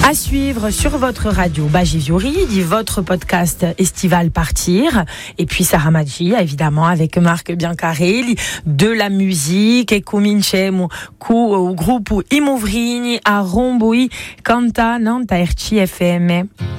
À suivre sur votre radio Bagiviori, dit votre podcast estival Partir. Et puis Sarah Magia, évidemment, avec Marc Biancarelli, de la musique. E cominciamo con il gruppo Imouvrini a Romboi, canta Nanta RCFM.